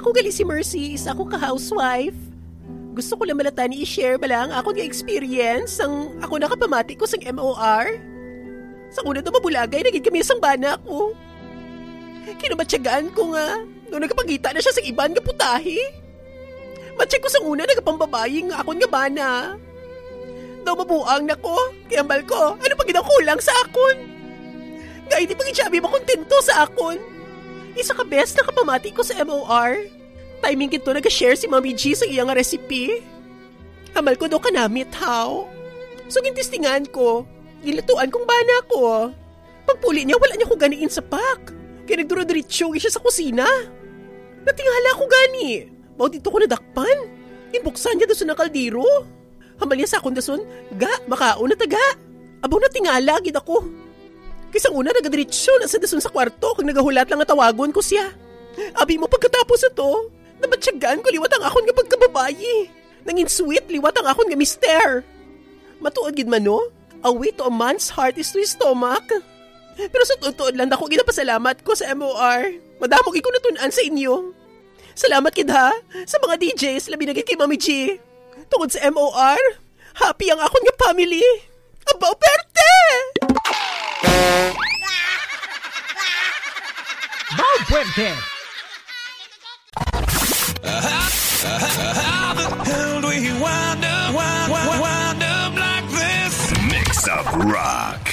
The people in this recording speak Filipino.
Ako gali si Mercy, isa ako ka-housewife. Gusto ko lang malatan i-share balang ako nga experience ang ako nakapamati ko sa MOR. Sa una na mabulagay, naging kami isang bana ko. Kinamatyagaan ko nga, nung nagkapagita na siya sa iban nga putahe. Matsyag ko sa una, nagapambabaying nga akon nga bana. Daw mabuang na ko, kaya mal ko, ano pa ginakulang sa akon? Nga hindi pag itsabi makontento sa akon. Isa ka best na kapamati ko sa MOR. Timing kito nag-share si Mami G sa iyang recipe. Hamal ko daw kanamit, how? So gintistingan ko, gilatuan kong bana ko. Pagpuli niya, wala niya ko ganiin sa pak. Kaya nagduro-diretso siya sa kusina. Natingala ko gani. Mau dito ko nadakpan. Inbuksan niya daw sa kaldero. Hamal niya sa akong dason, makao na taga. Abaw natingala, gid ako. Kisang una nagadiretso na sa dason sa kwarto kung nagahulat lang nga tawagon ko siya. Abi mo pagkatapos ito, nabatsagaan ko liwat ang akon nga pagkababayi. Nangin sweet liwat ang akon nga mister. Matuod gid man no, a way to a man's heart is to his stomach. Pero sa tuod lang ako ginapasalamat ko sa MOR. Madamog ko natunan sa inyo. Salamat kid ha, sa mga DJs labi naging kay Mami G. Tungod sa MOR, happy ang akon nga family. Abaw perte! Bao Puente! How the hell do we wind up like this? Mix Up Rock.